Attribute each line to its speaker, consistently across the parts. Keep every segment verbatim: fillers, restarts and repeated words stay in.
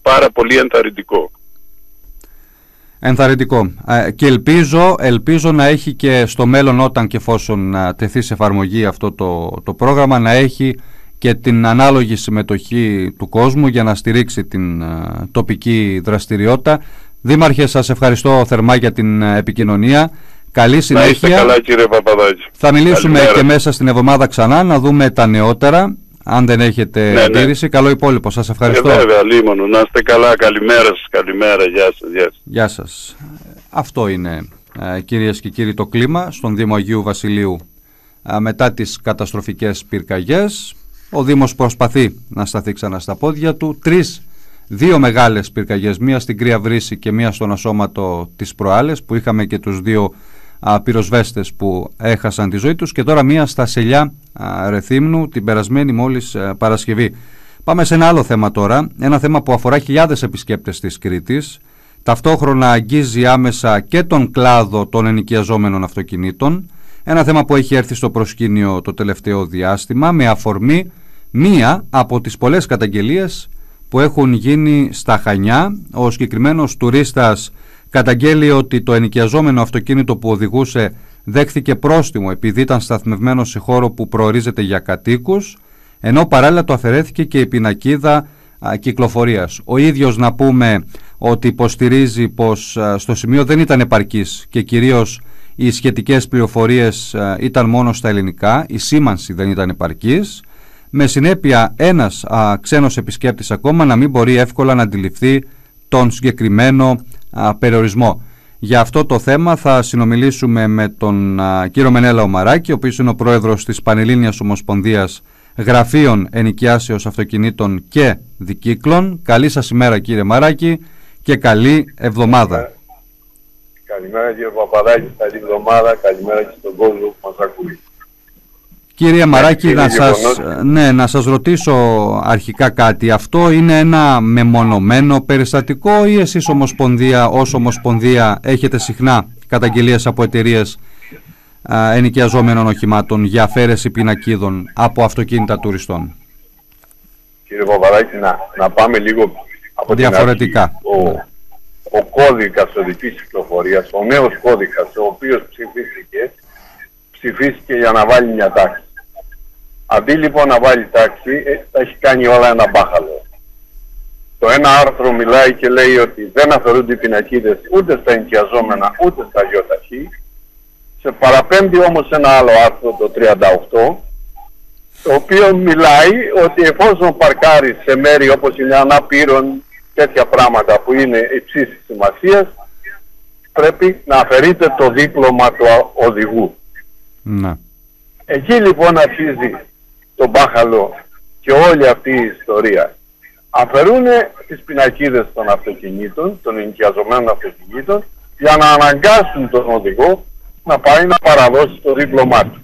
Speaker 1: πάρα πολύ ενθαρρυντικό.
Speaker 2: Ενθαρρυντικό. Ε, και ελπίζω, ελπίζω να έχει και στο μέλλον, όταν και εφόσον τεθεί σε εφαρμογή αυτό το, το πρόγραμμα, να έχει και την ανάλογη συμμετοχή του κόσμου για να στηρίξει την uh, τοπική δραστηριότητα. Δήμαρχε, σας ευχαριστώ θερμά για την uh, επικοινωνία. Καλή συνέχεια.
Speaker 1: Να είστε καλά, κύριε Παπαδάκη.
Speaker 2: Θα μιλήσουμε
Speaker 1: Καλημέρα.
Speaker 2: Και μέσα στην εβδομάδα ξανά να δούμε τα νεότερα, αν δεν έχετε
Speaker 1: ναι,
Speaker 2: αντίρρηση.
Speaker 1: Ναι.
Speaker 2: Καλό υπόλοιπο. Σας ευχαριστώ.
Speaker 1: Ε, βέβαια, λίμωνο. Να είστε καλά. Καλημέρα σας. Καλημέρα. Γεια σας. Γεια σας.
Speaker 2: Γεια σας. Αυτό είναι, uh, κυρίες και κύριοι, το κλίμα στον Δήμο Αγίου Βασιλείου uh, μετά τις καταστροφικές πυρκαγιές. Ο Δήμος προσπαθεί να σταθεί ξανά στα πόδια του. Τρεις, δύο μεγάλες πυρκαγιές, μία στην Κρύα Βρύση και μία στον Ασώματο τις προάλλες, που είχαμε και τους δύο α, πυροσβέστες που έχασαν τη ζωή τους, και τώρα μία στα Σελιά α, Ρεθύμνου την περασμένη μόλις α, Παρασκευή. Πάμε σε ένα άλλο θέμα τώρα, ένα θέμα που αφορά χιλιάδες επισκέπτες της Κρήτης, ταυτόχρονα αγγίζει άμεσα και τον κλάδο των ενοικιαζόμενων αυτοκινήτων. Ένα θέμα που έχει έρθει στο προσκήνιο το τελευταίο διάστημα με αφορμή μία από τις πολλές καταγγελίες που έχουν γίνει στα Χανιά. Ο συγκεκριμένος τουρίστας καταγγέλει ότι το ενοικιαζόμενο αυτοκίνητο που οδηγούσε δέχθηκε πρόστιμο επειδή ήταν σταθμευμένο σε χώρο που προορίζεται για κατοίκους, ενώ παράλληλα το αφαιρέθηκε και η πινακίδα α, κυκλοφορίας. Ο ίδιος, να πούμε, ότι υποστηρίζει πως α, στο σημείο δεν ήταν επαρκής και κυρίως οι σχετικές πληροφορίες α, ήταν μόνο στα ελληνικά, η σήμανση δεν ήταν επαρκής, με συνέπεια ένας α, ξένος επισκέπτης ακόμα να μην μπορεί εύκολα να αντιληφθεί τον συγκεκριμένο α, περιορισμό. Για αυτό το θέμα θα συνομιλήσουμε με τον α, κύριο Μενέλαο Μαράκη, ο οποίος είναι ο πρόεδρος της Πανελλήνιας Ομοσπονδίας Γραφείων Ενοικιάσεως Αυτοκινήτων και Δικύκλων. Καλή σας ημέρα, κύριε Μαράκη, και καλή εβδομάδα.
Speaker 3: Καλημέρα, κύριε Παπαδάκη, καλή εβδομάδα, καλημέρα και στον κόσμο που μας ακούει.
Speaker 2: Κύριε Μαράκη, να σας, ναι, να σας ρωτήσω αρχικά κάτι. Αυτό είναι ένα μεμονωμένο περιστατικό ή εσείς ομοσπονδία, ως ομοσπονδία έχετε συχνά καταγγελίες από εταιρείες α, ενοικιαζόμενων οχημάτων για αφαίρεση πινακίδων από αυτοκίνητα τουριστών?
Speaker 3: Κύριε Παπαδάκη, να, να πάμε λίγο από
Speaker 2: διαφορετικά.
Speaker 3: Την αρχή. Ο, ο κώδικας οδικής κυκλοφορίας, ο νέος κώδικας, ο οποίος ψηφίστηκε, ψηφίστηκε για να βάλει μια τάξη. Αντί λοιπόν να βάλει τάξη, θα έχει κάνει όλα ένα μπάχαλο. Το ένα άρθρο μιλάει και λέει ότι δεν αφαιρούνται οι πινακίδες ούτε στα ενοικιαζόμενα ούτε στα γιοταχή. Σε παραπέμπει όμως ένα άλλο άρθρο, το τριάντα οκτώ, το οποίο μιλάει ότι εφόσον παρκάρει σε μέρη όπως είναι αναπήρων, τέτοια πράγματα που είναι υψής σημασίας, πρέπει να αφαιρείται το δίπλωμα του οδηγού.
Speaker 2: Να.
Speaker 3: Εκεί λοιπόν αρχίζει το μπάχαλο και όλη αυτή η ιστορία. Αφαιρούν τις πινακίδες των αυτοκινήτων, των ενοικιαζομένων αυτοκινήτων, για να αναγκάσουν τον οδηγό να πάει να παραδώσει το δίπλωμά του.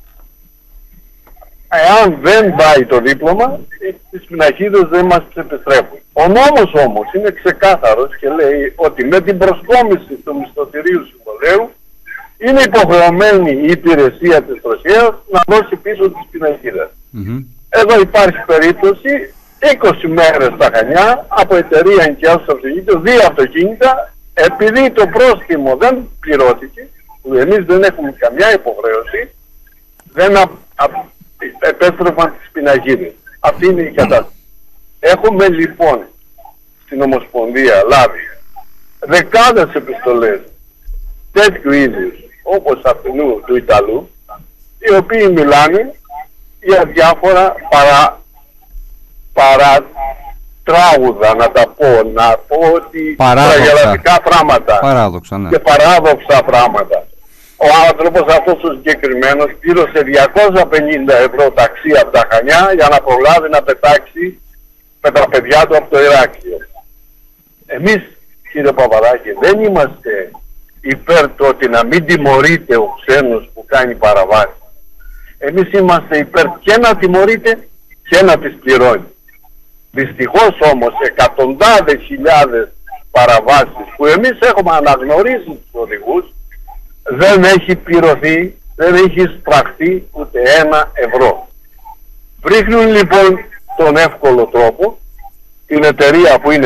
Speaker 3: Εάν δεν πάει το δίπλωμα, τις πινακίδες δεν μας επιστρέφουν. Ο νόμος όμως είναι ξεκάθαρος και λέει ότι με την προσκόμιση του μισθωτηρίου συμβολέου είναι υποχρεωμένη η υπηρεσία της τροχέας να δώσει πίσω τις πινακίδες. Mm-hmm. Εδώ υπάρχει περίπτωση είκοσι μέρες στα Χανιά από εταιρεία ενοικιάσεως αυτοκινήτων, δύο αυτοκίνητα, επειδή το πρόστιμο δεν πληρώθηκε, που εμείς δεν έχουμε καμιά υποχρέωση, δεν α, α, επέστρεφαν τις πινακίδες. Αυτή είναι η κατάσταση. Έχουμε λοιπόν στην Ομοσπονδία λάβει δεκάδες επιστολές τέτοιου είδους, όπως αυτού του Ιταλού, οι οποίοι μιλάνε για διάφορα παρά, παρά τράγουδα, να τα πω, να πω ότι τραγελαφικά πράγματα.
Speaker 2: Παράδοξα, ναι.
Speaker 3: Και παράδοξα πράγματα. Ο άνθρωπος αυτός ο συγκεκριμένος πλήρωσε διακόσια πενήντα ευρώ ταξί από τα Χανιά για να προλάβει να πετάξει με τα παιδιά του από το Ηράκλειο. Εμείς, κύριε Παπαδάκη, δεν είμαστε υπέρ το ότι να μην τιμωρείται ο ξένος που κάνει παραβάσεις. Εμείς είμαστε υπέρ και να τιμωρείται και να τις πληρώνει. Δυστυχώς όμως εκατοντάδες χιλιάδες παραβάσεις που εμείς έχουμε αναγνωρίσει τους οδηγούς, δεν έχει πληρωθεί, δεν έχει σπραχτεί ούτε ένα ευρώ. Βρίσκουν λοιπόν τον εύκολο τρόπο την εταιρεία που είναι